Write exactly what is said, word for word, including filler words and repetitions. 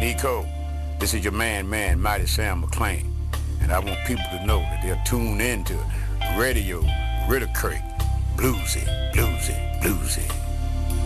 Nico, this is your man, man, Mighty Sam McClain. And I want people to know that they'll tune in to Radio Ritter Creek. Bluesy, bluesy, bluesy.